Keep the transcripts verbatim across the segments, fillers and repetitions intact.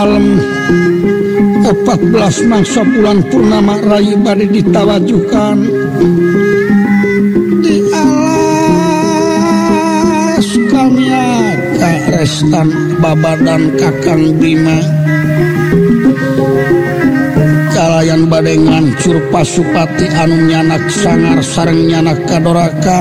Malam empat belas mangsa bulan purnama rai bade ditawajukan di alas kamia karestan babadan Kakang Bima kalayan bade ngancur Pasupati anu nyanak sangar sareng nyanak kadoraka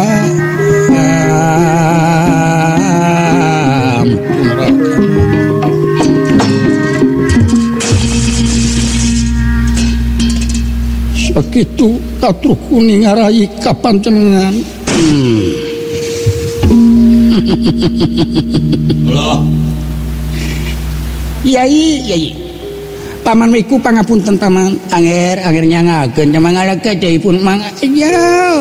begitu katur kuning ngarai kapancenengan hmm. Yai yai paman miku pangapunten paman anger anger nyangakeun mangalaga deui pun mang ya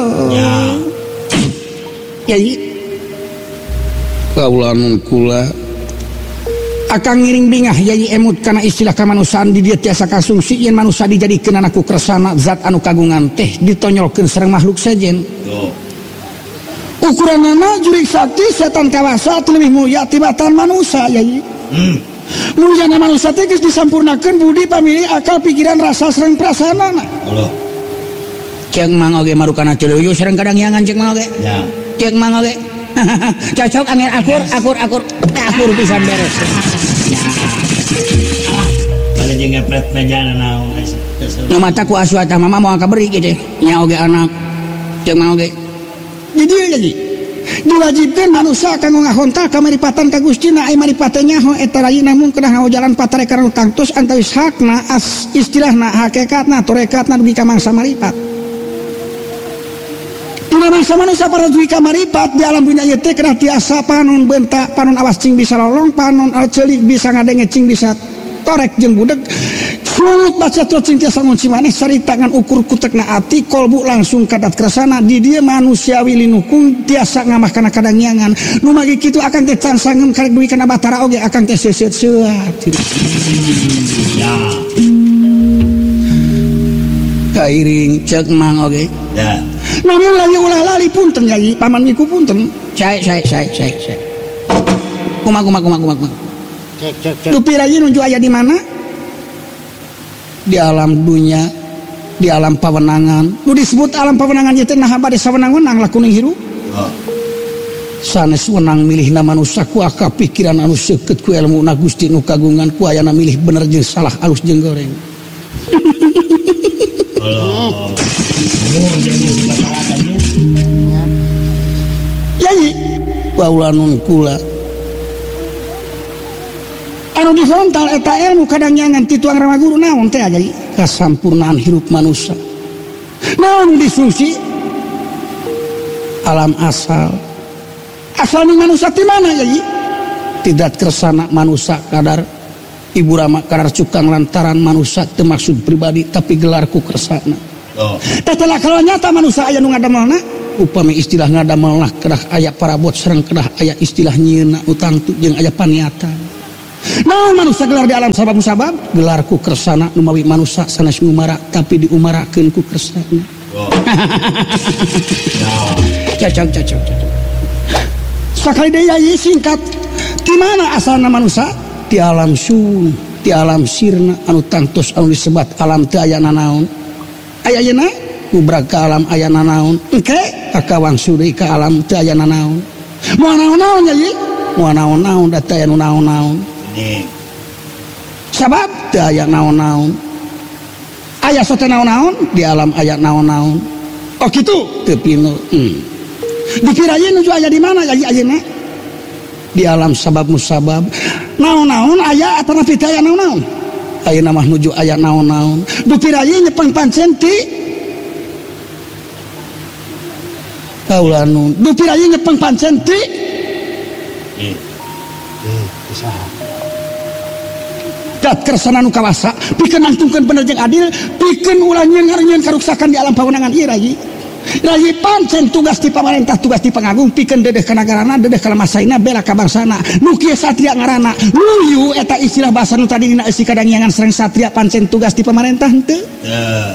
yai kaula nun kula Akang ngiring bingah yai emut kana istilah kamanusaan di dia tiasa kasungsi yen manusia dijadikeun anaku kersana zat anu kagungan teh ditonyolkeun sareng makhluk sejen. Oh. Ukuranana jurig sakti setan kawasa lebih mulia tibatan manusia yai. Hmm. Mulyana manusia teh geus disampurnakeun budi pamili akal pikiran rasa sareng prasanana. Allah. Ceuk mang oge marukana celeuyu sareng kadang yangan ceuk mang oge. Ya. Ceuk mang oge. Cocok angin akur akur akur akur pisan beres. Balik jeung ngepret mejana naon. Nu mata ku aswata mama moal kaberi kitu nya oge anak. Ceuk mah oge. Jadi jadi diwajibkeun manusia kanggo ngahontal ka maripatan ka Gustina ai maripatan nyaho eta lain namun kedah ngajalan patarekan tangtus antawis hakna as istilahna hakikatna torekatna dugi ka mangsa maripat. Mangsa manusia para duwi kamaripat di alam dunia ieu teh kenah tiasa panon bentak panon awas cing bisa lolong panon ceulik bisa ngadenge cing bisa torek jeung budeg sulut baca cing tiasa ngunci maneh sarita ngan ukur kutekna ati kolbu langsung kadat kersana di dieu manusiawi linukung tiasa ngamah kana kadangiangan nu magi kitu akang teh can sangem karek duwi kana batara oge akang teh seuseut seuat ya kairing ceuk mang oge ya namun lagi ulah lali punten yai paman miku punten saya saya saya saya saya kumak kumak kumak kumak cek cek cek tu pirayi nunjuk aya di mana di alam dunia di alam pawenangan nu disebut alam pawenangan ieu teh naha bade sawenang-wenang lakuning hirup oh. Sanes wenang milihna manusia ku akal pikiran anu seukeut ku ilmuna Gusti nu kagungan ku ayana milih bener jeung salah alus jeung goreng oh. Yai baula nun kula anu dihontal eta ilmu kadang nyangan ti tuang rama guru naon teh yai kasampurnaan hirup manusia naon disusi alam asal asal ni manusia ti mana yai tidak kersana manusia kadar ibu rama kadar cukang lantaran manusia teu maksud pribadi tapi gelarku kersana. Oh. Tetelah kalau nyata manusia aya nu ngadamelna upami istilah ngadamelna kedah aya parabot sareng kedah aya istilah nyieuna utang tu jeung aya paniatan. Naon manusia gelar di alam sabab musabab gelarku kersana nu mawi manusia sanes ngumara tapi diumarakeun ku kersana. Oh. Cocok cocok cocok. Sakali deui yai singkat di mana asalna manusia di alam sun di alam sirna anu tangtos anu disebat alam teu aya nanaon. Aya yeuna kubrag ka alam aya nanaon engke kakawang suri ka alam teu aya nanaon moal naon-naon yai moal naon-naon da teu aya nu naon-naon sabab teu aya naon-naon aya sote naon-naon di alam aya naon-naon oh kitu teu pinu hmm. Dikira ieu nuju aya di mana yai ayeuna di alam sabab musabab naon-naon aya atau napi teu aya naon-naon ayeuna mah nuju aya naon-naon dupirayi nyepeng pancen ti kaula nu dupirayi nyepeng pancen ti eh eh saha dat kersana nu kawasa pikeun nangtungkeun bener jeung adil pikeun ulah nyieun karuksakan di alam pawenangan ieu rayi rayi pancen tugas ti pamarentah tugas ti pangagung pikeun dedeh ka nagarana dedeh ka masaina bela ka bangsana nu kieu satria ngaranna luyu eta istilah bahasa nu tadi dina eusi kadangiangan sareng satria pancen tugas ti pamarentah henteu ya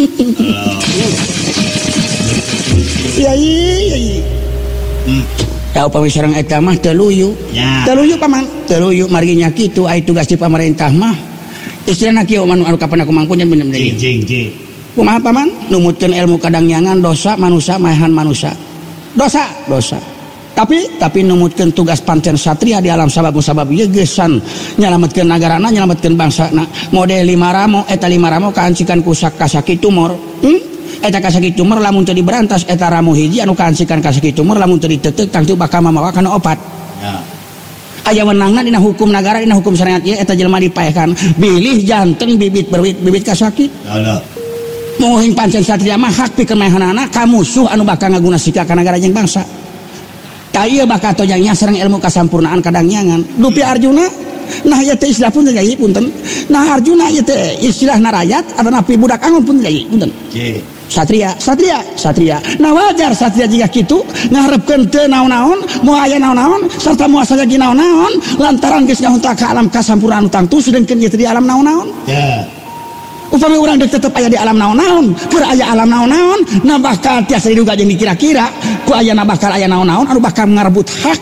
yai yai da upami sareng eta mah teu luyu Ya. teu luyu paman teu luyu margi nya kitu aya tugas di pamarentah mah istilahna kieu anu anu kapan aku mangkun nya bener Jing jing jing. kumaha paman numutkeun ilmu kadangyangan dosa manusia maehan manusia dosa dosa tapi tapi numutkeun tugas pancen satria di alam sabab musabab ieu geusan nyalametkeun nagarana nyalametkeun bangsana model lima ramo eta lima ramo kaancikan ku sakasaki tumor hmm? eta kasaki tumor lamun teu diberantas eta ramo hiji anu kaancikan kasaki tumor lamun teu diteuteuk tangtu bakal mamawa kana opat Ya. aya wenangna dina hukum nagara dina hukum syariat ieu eta jelema dipaehan bilih janten bibit berwit bibit kasakit Allah. Muhing pancen satria mah hak pikeun maehanana ka musuh anu bakal ngaguna sika ka nagara jeung bangsa. Ta ieu bakal tojangnya sareng ilmu kasampurnaan kadangyangan. Dupi Arjuna nah ieu teh istilah pun jadi punten. Nah Arjuna ieu teh istilah narayat atau napi budak angon pun jadi punten. Oke. Satria, satria, satria. Nah wajar satria jika kitu ngaharepkeun teu naon-naon, moal aya naon-naon sarta moal saja naon-naon lantaran geus nyahunta ka alam kasampurnaan utang tu sedengkeun ieu teh di alam naon-naon. Ya. Upami urang dek tetep aya di alam naon-naon, keur aya alam naon-naon, na bakal tiasa diduga jeung dikira-kira, ku aya na bakal aya naon-naon anu bakal ngarebut hak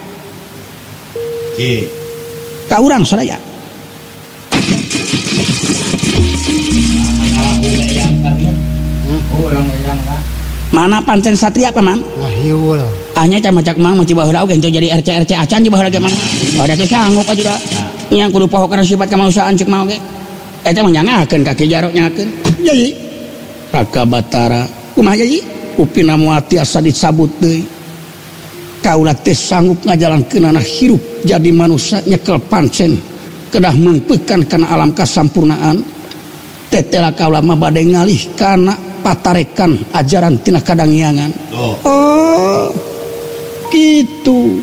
Oke. ka urang sadaya. Mana pancen satria paman? Wahyul. Anya teh macak mang muci baheula oge ento jadi R C R C acan di baheula ge mang. Ada teh sanggup aja da. Nya kudu poho kana sifat kemanusiaan ceuk mah oge. Eta mah nyangakeun kaki jaro nyangakeun. Jadi Raka Batara kumaha jadi upina moal tiasa dicabut deui. Kaula teh sanggup ngajalankeunana hirup jadi manusia nyekel pancen kedah mengpeukan kana alam kasampurnaan. Tetela kaula mah bade ngalih kana patarekan ajaran tina kadangyangan. Oh. Oh, gitu.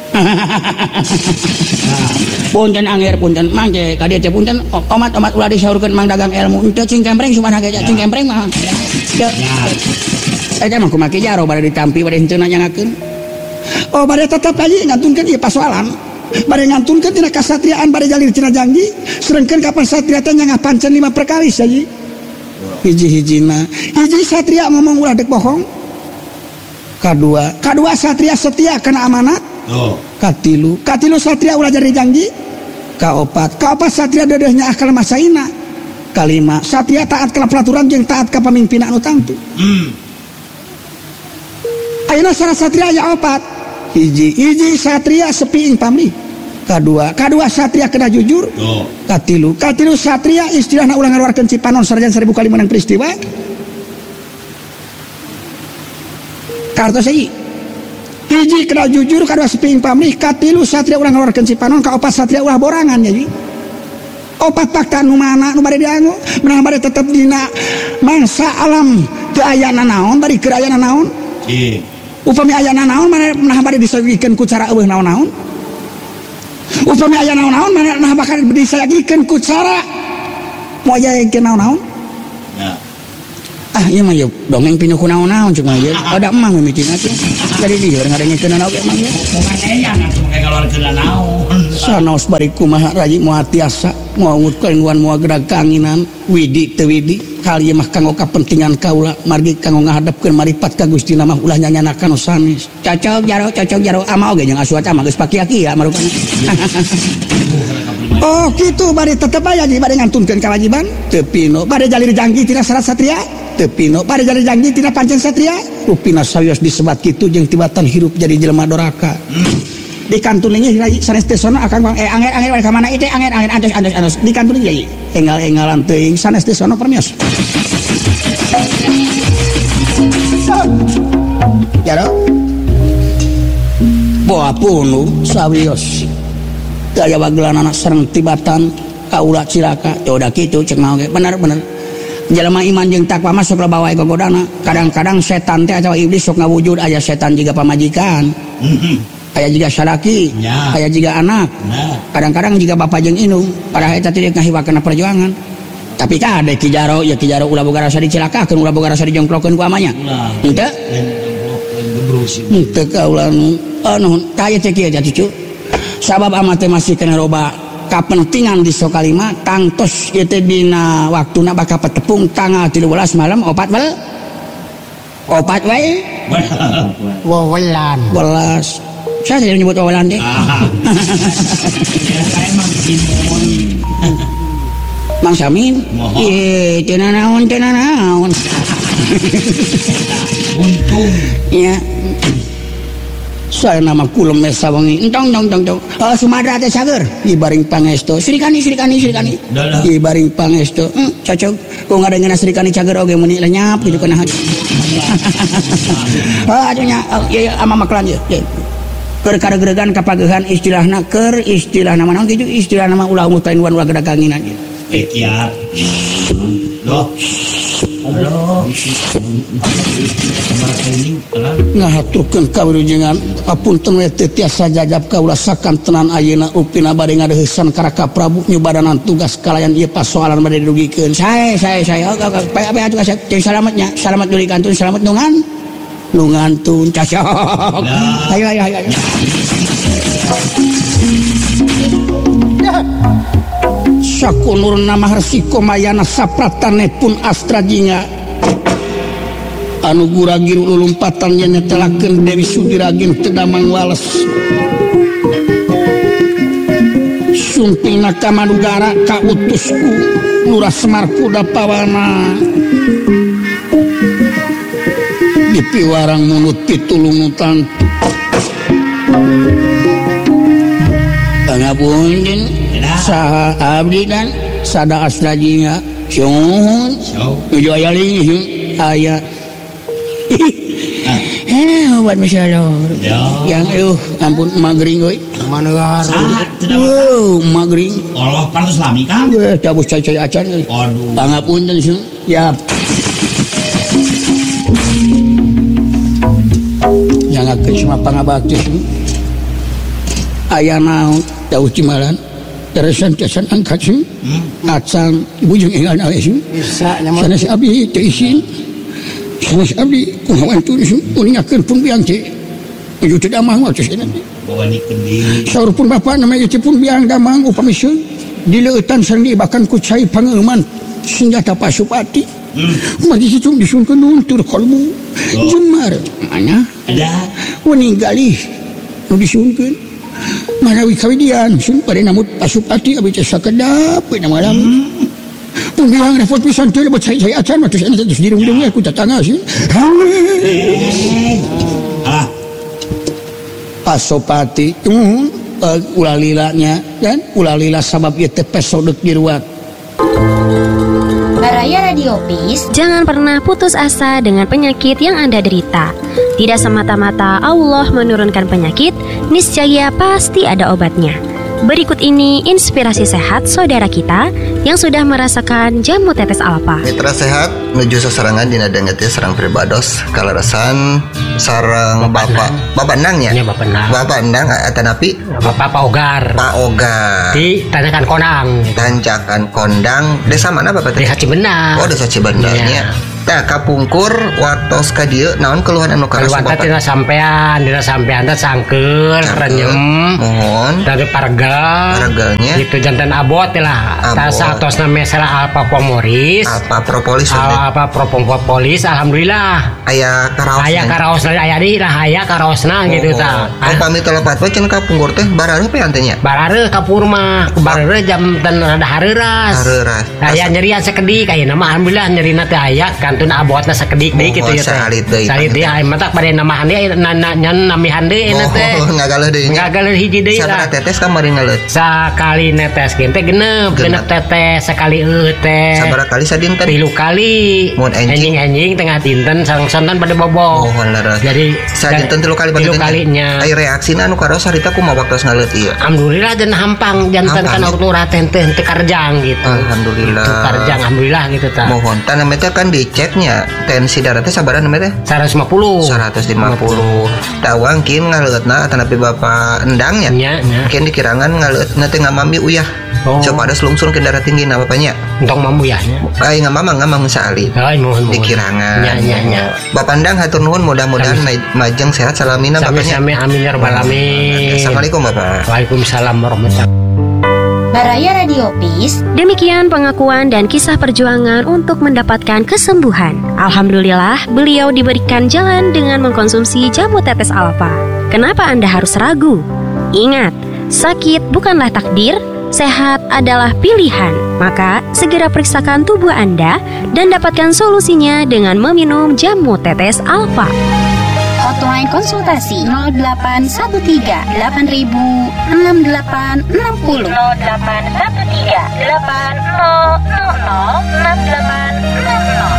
Punten anger punten mangke ka dieu teh punten omat-omat ulah disaurkeun mang dagang ilmu teu cing kempreng sumpah ge cing kempreng mah. Ya. Eta mah kumaha jaro bade ditampi bade henteu nanyangakeun. Oh bade tetep aja ngantunkeun ieu pasoalan. Bade ngantunkeun tina kasatriaan bade jalir tina janji serengkeun kapan satria teh nyangah pancen lima perkawis aja. Hiji-hijina hiji satria ngomong ulah dek bohong. Kadua kadua satria setia kana amanat. Oh. Katilu katilu satria ulah jadi janji. Kaopat kaopat satria dedehnya akal masaina. Kalima satria taat ka peraturan jeung taat ka pamimpinan anu tangtu. Hmm. Ayeuna sara satria aya opat. Hiji hiji satria sepiing pamrih. Kadua kadua satria kena jujur. Oh. Katilu katilu satria istilahna ulah ngaluarkeun cipanon sarjan seribu kali menang peristiwa. Kartos hiji hiji kena jujur kadua sepiing pamrih katilu satria ulah ngaluarkeun cipanon kaopat satria ulah borangan jadi opat fakta nu mana nu bade diangu menang bade tetep dina mangsa alam teu aya nanaon bari keur aya nanaon. Oke. Upami aya naon maneh bade disagikeun ku cara eueuh naon-naon. Upami aya naon-naon maneh bakal disagikeun ku cara moal jaengkeun naon-naon. Ya. Ah ieu mah yeuh dongeng pinuh ku naon-naon ceuk mah yeuh. Ada emah mimitina teh. Jadi lieur ngadengekeun oge mah yeuh. Kumaha atuh kayak ngaluarkeun naon. Sanaos bari kumaha raji moal tiasa moal ngutkeun moal gerak kaanginan widi teu widi hal ieu mah kanggo kapentingan kaula margi kanggo ngahadapkeun maripat ka Gusti na mah ulah nyanyanakan sanes. Cocok jaro cocok jaro ama oge jeung asuat mah geus paki-aki ya marupana. Oh kitu bari tetep aya di bari ngantunkeun kewajiban teu pino bari jalir janji tina syarat satria teu pino bari jalir janji tina pancen satria rupina sawios disebat kitu jeung tibatan hirup jadi jelema doraka. Di kantunnya lagi sanes teh sono akang bang eh anger anger ka mana ieu teh anger anger antos antos antos di kantunnya lagi engal-engalan teuing sanes teh sono permios. Jaro boa punu sawios daya bagelan anak sareng tibatan kaula cilaka teu da kitu ceuk mah oge bener bener jalema iman jeung takwa mah sok bawa gogodana kadang-kadang setan teh atawa iblis sok ngawujud aya setan jiga pamajikan. Heeh. Aya juga salaki, ya. Aya juga anak. Nah. Kadang-kadang juga bapak jeung indung, padahal eta teh ngahiwakeun perjuangan. Tapi kade Ki Jaro, ya Ki Jaro ulah boga rasa dicilakakeun, ulah boga rasa dijongklokeun ku amanya. Henteu? Henteu kaula nu anu tah teh kieu cucu. Sabab ama teh masih kena loba kapentingan di sokalima tangtos ieu teh dina waktuna bakal petepung tanggal tilu belas malam opat bal. Opat wae. Wawelan. Belas. Saya tidak menyebut awalan deh. Ah. Ya, saya emang Simon. Mang Samin. Mohon. Iya, tina naon, tina naon. Untung. Ya. Saya nama kulem mesa wangi. Entong, entong, entong, entong. Oh, Sumadra teh sager. Ibaring pangestu. Srikani, srikani, srikani. Dah, dah. Ibaring pangestu. Hmm, cocok. Kok ngadengeun srikani cager oge meuni lenyap gitu kana hati. Oh, atunya. Oh, ya, ya, ama maklan ya. Ya. Keur karegeregan kapagehan istilahna keur istilahna mana gitu istilah nama ulah mutain wan ulah gedaganginan. Kiat. Loh. Halo. Ngahaturkeun kawilujengan papunten we teu tiasa jajab kaula sakantenan ayeuna upina bade ngadeuheusan karaka Prabu nyobadanan tugas kalayan ieu pasoalan bade dirugikeun. Sae sae sae bae bae atuh teh salametnya salamet duli kantun salamet nungan nungantun cacok. Ayo ayo ayo. Sakunurna maharsiko mayana sapratane pun astrajinga anu guragiru lulumpatan nya netelakeun Dewi Sudiragin teu damang wales sumpingna ka manugara ka utusku Lurah Semar Kuda Pawana di piwarang munut pitulungutan pangapunten saha abdi dan sada astrajinga syuhun nuju aya lingih aya eh obat masyaallah yang eueuh ampun magring euy Manegara. wow magring Allah pantes lami Kang. eh cabus cai-cai acan euy Aduh. pangapunten syuh ya nyangakeun cuma pangabakti aya naon jauh cimalan teresan-teresan angkat sih acan bujung ingan awe sih sana si abdi teu isin sana si abdi kumawan tu sih uningakeun pun biang teh menuju teu damang wae cenah Bawa nikeun di. saur pun bapa namanya teh pun biang damang upami sieun dileutan sareng bahkan ku cai pangeuman senjata Pasupati mari situ disunkeun nuntur kalbu jemar mana Ada. meninggali nu disunkeun manawi kawidian sun pada namut Pasupati abdi teh sakedap we na malam pun bilang repot pisan teh buat saya acan mah terus terus dirung-dirung aku tetangga sih Ah. Pasupati uh, uh, ulah lilanya dan ulah lila sabab ieu teh pesodek diruat. Baraya Radio Peace. Jangan pernah putus asa dengan penyakit yang Anda derita. Tidak semata-mata Allah menurunkan penyakit, niscaya pasti ada obatnya. Berikut ini inspirasi sehat saudara kita yang sudah merasakan jamu tetes alfa. Mitra sehat menuju sasarangan dina dengeti sareng pribados kalarasan sareng bapak bapak endang ya. Iya bapak endang. Bapak endang atanapi Bapak Pak Ogar. Pak Ogar. Di Tanjakan Konang. Tanjakan Kondang. Desa mana Bapak teh? Desa Cibendah. Oh, desa Cibendah nya. Tah kapungkur waktos ka dieu naon keluhan anu Keluhan teh dina sampean, dina sampean teh sangkeul, renyem. Mohon Dari parga. Parganya. Gitu jantan abot teh lah. Abot. Tah saatosna mesela Alpa Pomoris. apa propolis Al- Alpa Propolis alhamdulillah. aya karaos. Aya karaosna aya di lah aya karaosna gitu tah. Oh, pamit telepati we cenah kapungkur teh barareuh pe antenya. Barareuh ka purma, barareuh jam dan rada hareuras. Hareuras. Aya nyerian sakedik ayeuna mah alhamdulillah nyerina teh aya kantun abotna sakedik deui kitu ya teh. Salit deui. Salit deui aya mah tak bade namahan deui nyan namihan deui eta teh. Oh, ngagaluh deui. Ngagaluh hiji deui Sabaraha lah. tetes kamari ngaleut? Sakali neteskeun teh genep, genep tetes sekali eueuh teh. Sabaraha kali sadinten? Tilu kali. Mun enjing. Enjing-enjing tengah dinten sareng-sareng pada bobo. Oh, leres. Jadi sadinten tilu kali tilu kalinya. Ai reaksina anu karaos harita kumaha waktos ngaleut ieu? Alhamdulillah dan hampang jantan Hampang, kan ya? waktu raten teh teu karjang gitu. Alhamdulillah. Itu karjang alhamdulillah gitu tah. Mohon tanah teh kan diceknya tensi darah teh sabaraha namanya teh? seratus lima puluh. seratus lima puluh. Tawang kin ngaleutna atanapi bapak endangnya. Nya, nya. Kin dikirangan ngaleutna teh ngamami uyah. Oh. Coba ada selungsung ke darah tinggi na bapaknya. Entong mambu ya nya. Ai ngamamang ngamang saali. Ai mohon mohon. Dikirangan. Nya nya nya. Bapak endang hatur nuhun mudah-mudahan ma- majeng sehat salamina bapaknya. Sami-sami amin ya rabbal alamin. Assalamualaikum Bapak. Waalaikumsalam warahmatullahi wabarakatuh. Baraya Radio Peace. Demikian pengakuan dan kisah perjuangan untuk mendapatkan kesembuhan. Alhamdulillah, beliau diberikan jalan dengan mengkonsumsi jamu tetes alfa. Kenapa Anda harus ragu? Ingat, sakit bukanlah takdir, sehat adalah pilihan. Maka segera periksakan tubuh Anda dan dapatkan solusinya dengan meminum jamu tetes Alfa. Hotline konsultasi nol delapan satu tiga delapan ribu enam delapan enam nol nol delapan satu tiga delapan nol nol nol enam delapan enam nol.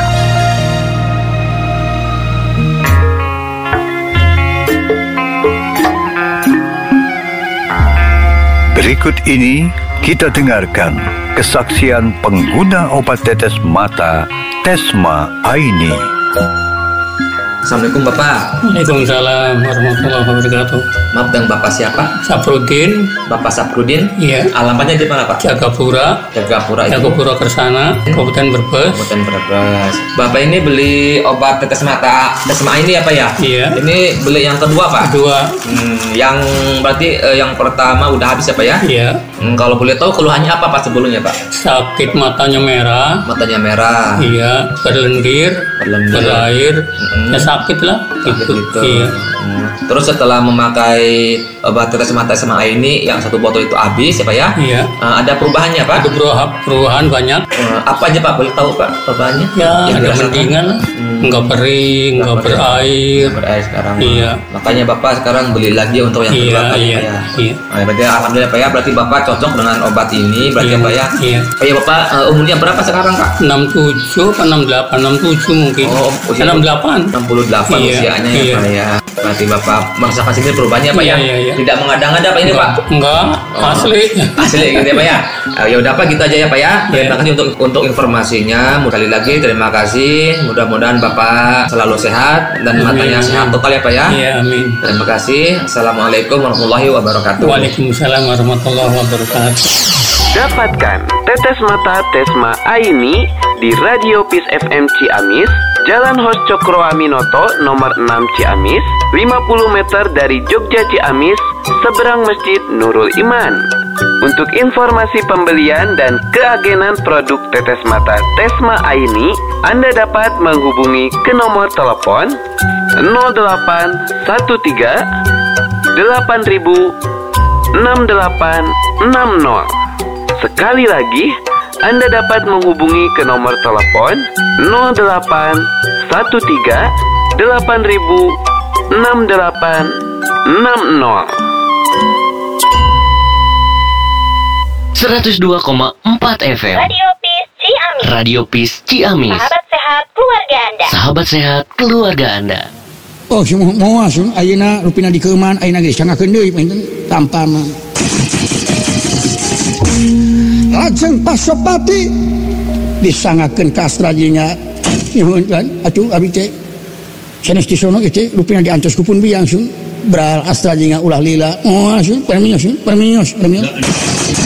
Berikut ini kita dengarkan kesaksian pengguna obat tetes mata Tesma Aini. Assalamualaikum Bapak. Waalaikumsalam warahmatullahi wabarakatuh. Maaf, dengan Bapak siapa? Saprudin. Bapak Saprudin? Iya. Alamatnya di mana Pak? Jagapura. Jagapura itu? Jagapura Kersana, Kabupaten Brebes. Kabupaten Brebes. Bapak ini beli obat tetes mata Tesma ini apa ya? Iya. Ini beli yang kedua Pak? Kedua. Hmm, yang berarti eh, yang pertama udah habis apa ya? Iya. Hmm, kalau boleh tahu keluhannya apa Pak sebelumnya Pak? Sakit matanya merah. Matanya merah. Iya. Berlendir. Berlendir. Berair. Mm-hmm. Ya sakit lah. Sakit Gitu. gitu. Iya. Hmm. Terus setelah memakai obat tetes mata Tesma ini yang satu botol itu habis ya Pak ya? Iya. Uh, ada perubahannya Pak? Ada perubahan, perubahan banyak. Uh, apa aja Pak? Boleh tahu Pak perubahannya? Ya, Yang ada dirasakan? mendingan. Hmm. Enggak kering, enggak Nggak berair. berair. Nggak berair sekarang. Iya. Makanya Bapak sekarang beli lagi untuk yang kedua Iya, kali iya, Pak ya. iya. Nah, berarti alhamdulillah Pak ya, berarti Bapak cocok dengan obat ini berarti Iya, Pak ya. iya. Pak ya Bapak uh, umurnya berapa sekarang Pak? enam puluh tujuh atau enam puluh delapan? enam puluh tujuh mungkin. Oh, usia enam puluh delapan. enam puluh delapan Iya, usianya ya iya. Pak ya. Berarti Bapak merasakan sini perubahannya Pak Iya, ya. iya, iya. Tidak mengada-ngada Pak ini Pak. Enggak, Oh. asli. Asli gitu ya Pak ya. Uh, ya udah Pak gitu aja ya Pak ya. Terima Iya. kasih untuk untuk informasinya. Sekali lagi terima kasih. Mudah-mudahan Bapak selalu sehat dan Amin, matanya amin. sehat total ya Pak ya. Iya, amin. Terima kasih. Assalamualaikum warahmatullahi wabarakatuh. Waalaikumsalam warahmatullahi wabarakatuh. Dapatkan tetes mata Tesma Aini di Radio Peace F M Ciamis, Jalan Hos Cokro Aminoto nomor enam Ciamis, lima puluh meter dari Jogja Ciamis, seberang Masjid Nurul Iman. Untuk informasi pembelian dan keagenan produk tetes mata Tesma Aini, Anda dapat menghubungi ke nomor telepon nol delapan satu tiga delapan ribu enam delapan enam nol. Sekali lagi, Anda dapat menghubungi ke nomor telepon nol delapan satu tiga delapan ribu enam delapan enam nol. seratus dua koma empat F M Radio Peace Ciamis. Radio Peace Ciamis. Sahabat sehat keluarga Anda. Sahabat sehat keluarga Anda. Oh, semua mau asun ayeuna rupina dikeuman ayeuna geus sangakeun deui painten tanpa mah. Lajeng Pasopati disangakeun ka astrajinya. Nyuhun kan atuh abi teh sanes di sono teh rupina diancos kupun biang sun. Beral astrajinya ulah lila. Oh, asun permios, permios, permios.